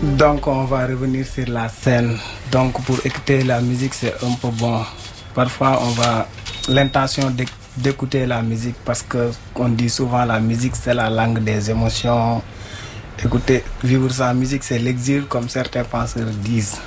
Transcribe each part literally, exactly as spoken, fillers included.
Donc on va revenir sur la scène. Donc pour écouter la musique c'est un peu bon. Parfois on va l'intention d'écouter la musique parce que on dit souvent la musique c'est la langue des émotions. Écouter, vivre sans musique c'est l'exil comme certains penseurs disent.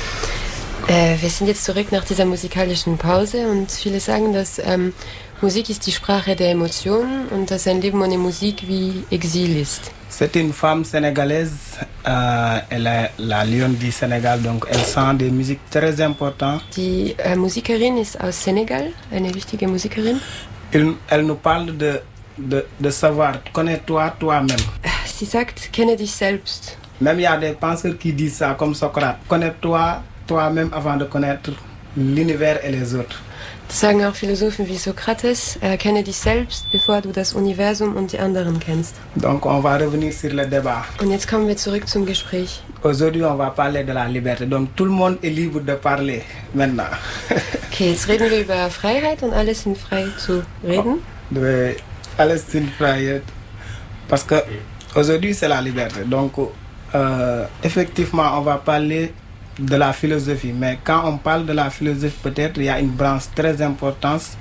Äh, wir sind jetzt zurück nach dieser musikalischen Pause und viele sagen, dass ähm, Musik ist die Sprache der Emotionen und dass ein Leben ohne Musik wie Exil ist. C'est une femme sénégalaise, euh, elle est la lionne du Sénégal, donc elle sent des musiques très importantes. Die äh, Musikerin ist aus Senegal, eine wichtige Musikerin. Elle, elle nous parle de, de, de savoir, connais-toi toi-même. Sie sagt, kenne dich selbst. Même il y a des penseurs qui disent ça, comme Socrate, connais-toi toi-même avant de connaître l'univers et les autres. Das sagen auch Philosophen wie Sokrates, äh, kenne dich selbst, bevor du das Universum und die anderen kennst. Donc on va revenir sur le débat. Und jetzt kommen wir zurück zum Gespräch. Aujourd'hui on va parler de la liberté, donc tout le monde est libre de parler maintenant. Okay, jetzt reden wir über Freiheit und alle sind frei zu reden. De, alles sind frei, parce que aujourd'hui c'est la liberté, donc euh, effectivement on va parler de la philosophie, mais quand on parle de la philosophie, peut-être il y a une branche très importante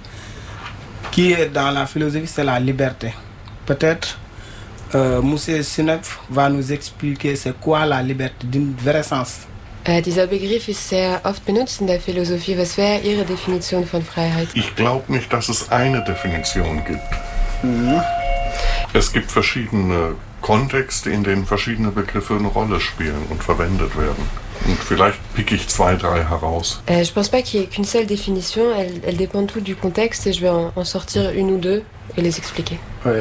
qui est dans la philosophie, c'est la liberté. Peut-être euh, Moussé Sinep va nous expliquer c'est quoi la liberté d'un vrai sens. Äh, dieser Begriff ist sehr oft benutzt in der Philosophie. Was wäre Ihre Definition von Freiheit? Ich glaube nicht, dass es eine Definition gibt. Mhm. Es gibt verschiedene Kontexte, in denen verschiedene Begriffe eine Rolle spielen und verwendet werden. Und vielleicht pick ich zwei, drei heraus. Euh, je pense pas qu'il y ait qu'une seule définition, elle, elle dépend tout du contexte et je vais en, en sortir une ou deux et les expliquer. Ouais.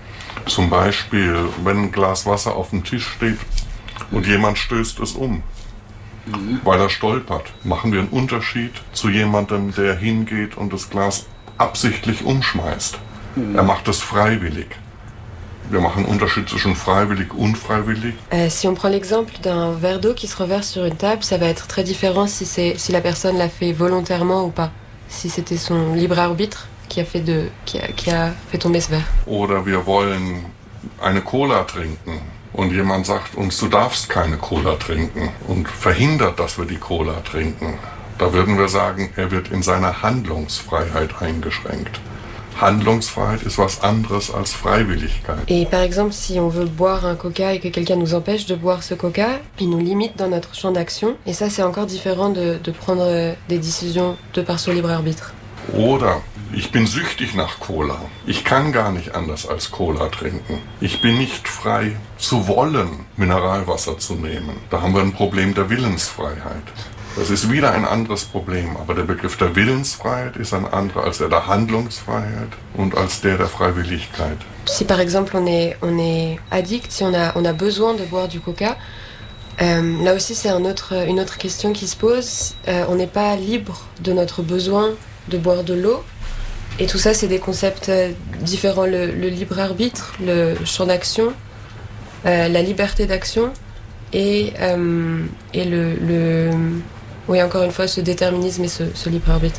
Zum Beispiel, wenn ein Glas Wasser auf dem Tisch steht und jemand stößt es um, mhm. weil er stolpert, machen wir einen Unterschied zu jemandem, der hingeht und das Glas absichtlich umschmeißt. Mhm. Er macht es freiwillig. Wir machen einen Unterschied zwischen freiwillig und unfreiwillig. Euh, si on prend l'exemple d'un verre d'eau qui se reverse sur une table, ça va être très différent si, c'est, si la personne l'a fait volontairement ou pas. Si c'était son libre arbitre qui a fait, de, qui a, qui a fait tomber ce verre. Oder wir wollen eine Cola trinken und jemand sagt uns, du darfst keine Cola trinken und verhindert, dass wir die Cola trinken. Da würden wir sagen, er wird in seiner Handlungsfreiheit eingeschränkt. Handlungsfreiheit ist was anderes als Freiwilligkeit. Et par exemple, si on veut boire un coca et que quelqu'un nous empêche de boire ce coca, il nous limite dans notre champ d'action. Et ça, c'est encore différent de, de prendre des décisions de par son libre arbitre. Oder ich bin süchtig nach Cola. Ich kann gar nicht anders als Cola trinken. Ich bin nicht frei zu wollen, Mineralwasser zu nehmen. Da haben wir ein Problem der Willensfreiheit. Das ist wieder ein anderes Problem, aber der Begriff der Willensfreiheit ist ein anderer als der der Handlungsfreiheit und als der der Freiwilligkeit. Si par exemple on est, on est addict, si on a, on a besoin de boire du coca, euh, là aussi c'est un autre, une autre question qui se pose. Euh, on n'est pas libre de notre besoin de boire de l'eau. Et tout ça c'est des concepts différents. Le, le libre arbitre, le champ d'action, euh, la liberté d'action et, euh, et le... le Oui, encore une fois, ce déterminisme et ce, ce libre arbitre.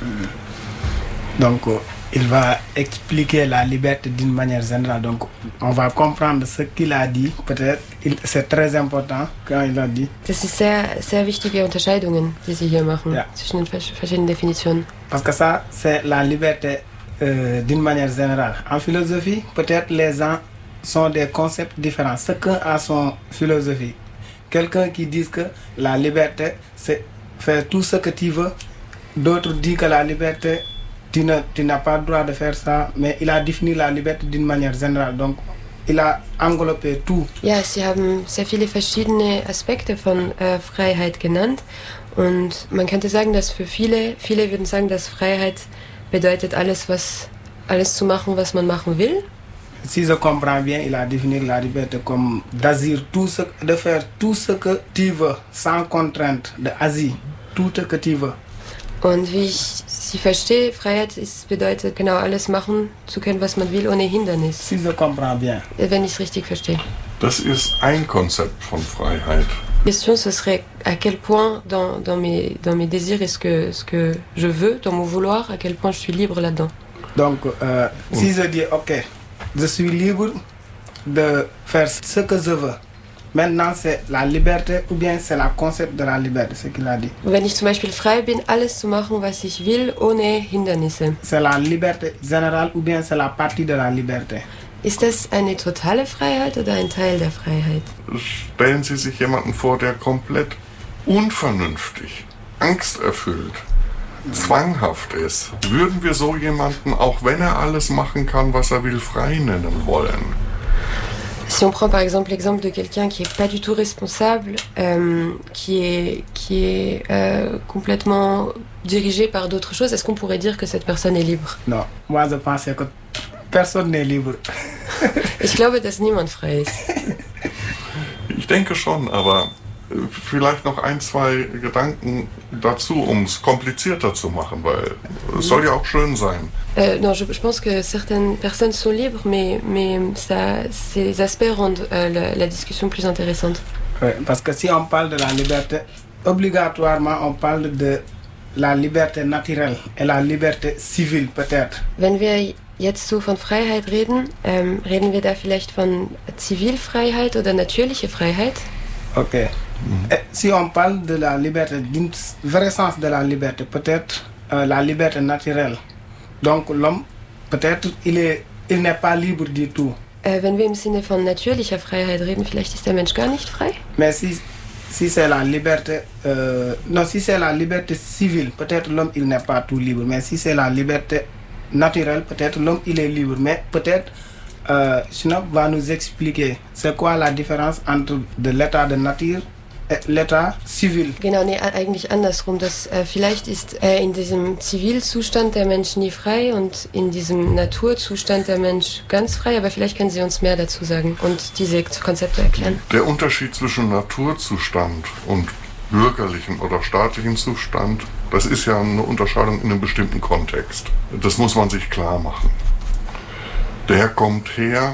Donc, il va expliquer la liberté d'une manière générale. Donc, on va comprendre ce qu'il a dit. Peut-être, c'est très important quand il a dit. Das ist sehr, sehr wichtige Unterscheidungen, die Sie hier machen, ja. Zwischen den verschiedenen Definitionen. Parce que ça, c'est la liberté euh, d'une manière générale. En philosophie, peut-être les gens sont des concepts différents. Chacun a son philosophie. Quelqu'un qui dit que la liberté, c'est faire tout ce que tu veux. D'autres disent que la liberté, tu, ne, tu n'as pas le droit de faire ça. Mais il a défini la liberté d'une manière générale. Donc, il a englobé tout. Ja, Sie haben sehr viele verschiedene Aspekte von äh, Freiheit genannt. Und man könnte sagen, dass für viele, viele würden sagen, dass Freiheit bedeutet, alles, was, alles zu machen, was man machen will. Si je comprends bien, il a défini la liberté comme d'agir tout ce, de faire tout ce que tu veux, sans contrainte, d'agir tout ce que tu veux. Und wie ich Sie verstehe, Freiheit ist, bedeutet genau alles machen zu können, was man will, ohne Hindernis. Si je comprends bien. Wenn ich es richtig verstehe. Das ist ein Konzept von Freiheit. La question, ce serait à quel point dans, dans, mes, dans mes désirs est-ce que, ce que je veux, dans mon vouloir, à quel point je suis libre là-dedans. Donc, euh, si je dis, ok, je suis libre de faire ce que je veux, Maintenant, c'est la liberté ou bien c'est le concept de la liberté, ce qu'il a dit. Wenn ich zum Beispiel frei bin, alles zu machen, was ich will, ohne Hindernisse. C'est la liberté générale ou bien c'est la partie de la liberté. Ist das eine totale Freiheit oder ein Teil der Freiheit? Stellen Sie sich jemanden vor, der komplett unvernünftig, angsterfüllt, zwanghaft ist. Würden wir so jemanden, auch wenn er alles machen kann, was er will, frei nennen wollen? Si on prend par exemple l'exemple de quelqu'un qui est pas du tout responsable, euh, qui est, qui est euh, complètement dirigé par d'autres choses, est-ce qu'on pourrait dire que cette personne est libre? Non, moi je pense que personne n'est libre. Ich glaube, dass niemand frei ist. Ich denke schon, aber vielleicht noch ein, zwei Gedanken dazu, um es komplizierter zu machen, weil es soll ja auch schön sein. Euh, non, je, je pense que certaines personnes sont libres, mais, mais ça, ces aspects rendent euh, la, la discussion plus intéressante. Oui, parce que si on parle de la liberté, obligatoirement on parle de la liberté naturelle et la liberté civile peut-être. Wenn wir jetzt so von Freiheit reden, ähm, reden wir da vielleicht von Zivilfreiheit oder natürliche Freiheit? Ok. Mm-hmm. Et si on parle de la liberté, d'une vrai sens de la liberté, peut-être euh, la liberté naturelle. Donc l'homme, peut-être, il est, il n'est pas libre du tout. Äh, wenn wir im Sinne von natürlicher Freiheit reden, vielleicht ist der Mensch gar nicht frei? Mais si, si c'est la liberté, euh, non, si c'est la liberté civile, peut-être l'homme, il n'est pas tout libre. Mais si c'est la liberté naturelle, peut-être l'homme, il est libre. Mais peut-être, euh, Schnopp va nous expliquer c'est quoi la différence entre de l'état de nature l'état civil. Genau, nee, eigentlich andersrum. Das, äh, vielleicht ist äh, in diesem Zivilzustand der Mensch nie frei und in diesem Naturzustand der Mensch ganz frei, aber vielleicht können Sie uns mehr dazu sagen und diese Konzepte erklären. Der Unterschied zwischen Naturzustand und bürgerlichen oder staatlichen Zustand, das ist ja eine Unterscheidung in einem bestimmten Kontext. Das muss man sich klar machen. Der kommt her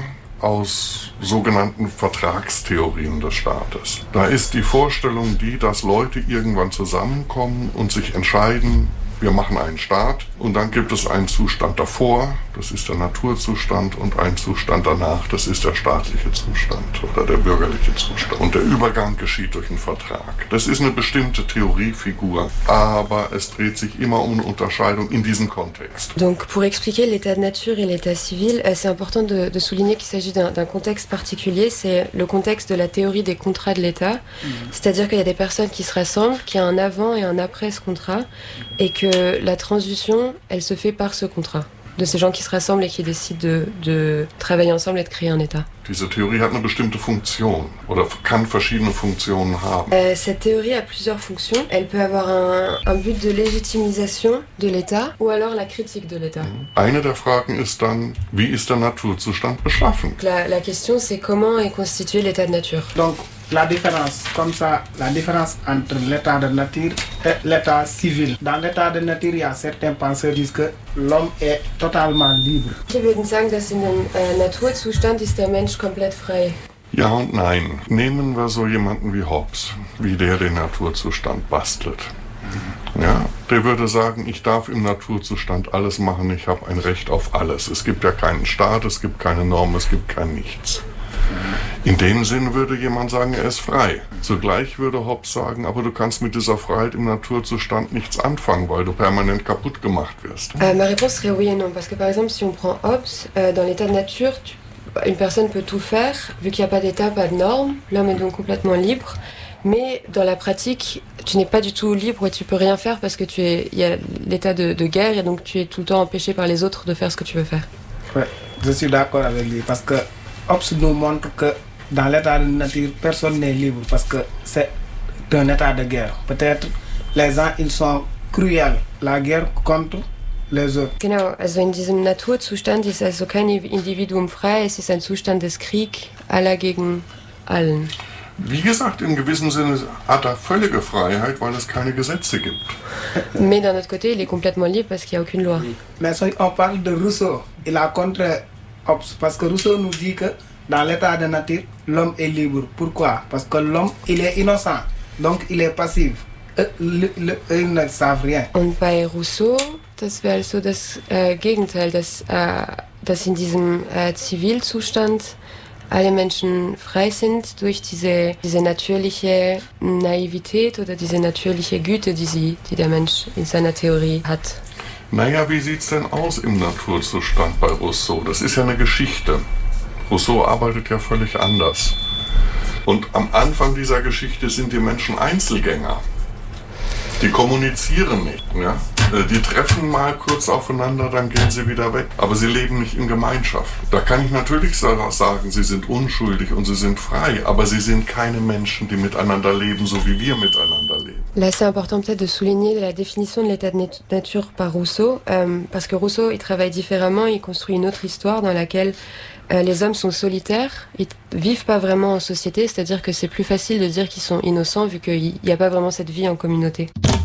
aus sogenannten Vertragstheorien des Staates. Da ist die Vorstellung die, dass Leute irgendwann zusammenkommen und sich entscheiden, wir machen einen Staat und dann gibt es einen Zustand davor, das ist der Naturzustand, und einen Zustand danach, das ist der staatliche Zustand oder der bürgerliche Zustand. Und der Übergang geschieht durch einen Vertrag. Das ist eine bestimmte Theoriefigur, aber es dreht sich immer um eine Unterscheidung in diesem Kontext. Donc pour expliquer l'état de nature et l'état civil, c'est important de, de souligner qu'il s'agit d'un, d'un contexte particulier, c'est le contexte de la théorie des contrats de l'État, mmh. C'est-à-dire qu'il y a des personnes qui se rassemblent, qu'il y a un avant et un après ce contrat, et que la transition, elle se fait par ce contrat, de ces gens qui se rassemblent et qui décident de, de travailler ensemble et de créer un État. Diese Theorie hat eine bestimmte Funktion oder kann verschiedene Funktionen haben. Euh, cette théorie a plusieurs fonctions. Elle peut avoir un, un but de légitimisation de l'État ou alors la critique de l'État. Eine der Fragen ist dann, wie ist der Naturzustand beschaffen? La, la question, c'est comment est constitué l'état de nature. Donc, la différence, comme ça, la différence entre l'état de nature et l'état civil. Dans l'état de nature, il y a certains penseurs qui disent que l'homme est totalement libre. Wir würden sagen, dass in dem äh, Naturzustand ist der Mensch komplett frei. Ja und nein. Nehmen wir so jemanden wie Hobbes, wie der den Naturzustand bastelt. Ja, der würde sagen, ich darf im Naturzustand alles machen, ich habe ein Recht auf alles. Es gibt ja keinen Staat, es gibt keine Norm, es gibt kein Nichts. In dem Sinn würde jemand sagen, er ist frei. Zugleich würde Hobbes sagen, aber du kannst mit dieser Freiheit im Naturzustand nichts anfangen, weil du permanent kaputt gemacht wirst. Euh, ma réponse serait oui et non, parce que par exemple, si on prend Hobbes, euh, dans l'état de nature, tu, une personne peut tout faire, vu qu'il n'y a pas d'état, pas de normes, l'homme est donc complètement libre. Mais dans la pratique, tu n'es pas du tout libre et tu peux rien faire parce que tu es, il y a l'état de, de guerre et donc tu es tout le temps empêché par les autres de faire ce que tu veux faire. Ouais, je suis d'accord avec lui parce que Hobbes nous montre que dans l'état de nature, personne n'est libre parce que c'est un état de guerre. Peut-être les gens, ils sont cruels, la guerre contre les autres. Genau, also in diesem Naturzustand ist also kein Individuum frei, es ist ein Zustand des Kriegs, aller gegen allen. Wie gesagt, in gewissem Sinne hat er völlige Freiheit, weil es keine Gesetze gibt. Mais d'un autre côté, il est complètement libre parce qu'il n'y a aucune loi. Mais si on parle de Rousseau, il a contre Hobbes parce que Rousseau nous dit que dans l'état de nature, l'homme est libre. Pourquoi? Parce que l'homme, il est innocent, donc il est passif. Eux, le, le, eux ils ne savent rien. Und bei Rousseau, das wäre also das äh, Gegenteil, dass, äh, dass in diesem äh, Zivilzustand alle Menschen frei sind durch diese, diese natürliche Naivität oder diese natürliche Güte, die, sie, die der Mensch in seiner Theorie hat. Naja, wie sieht's denn aus im Naturzustand bei Rousseau? Das ist ja eine Geschichte. Rousseau arbeitet ja völlig anders. Und am Anfang dieser Geschichte sind die Menschen Einzelgänger. Die kommunizieren nicht, ja? Die treffen mal kurz aufeinander, dann gehen sie wieder weg. Aber sie leben nicht in Gemeinschaft. Da kann ich natürlich sagen, sie sind unschuldig und sie sind frei, aber sie sind keine Menschen, die miteinander leben, so wie wir miteinander leben. Là, c'est important peut-être de souligner la définition de l'état de nature par Rousseau, euh, parce que Rousseau, il travaille différemment, il construit une autre histoire dans laquelle euh, les hommes sont solitaires, ils vivent pas vraiment en société, c'est-à-dire que c'est plus facile de dire qu'ils sont innocents vu qu'il n'y a pas vraiment cette vie en communauté.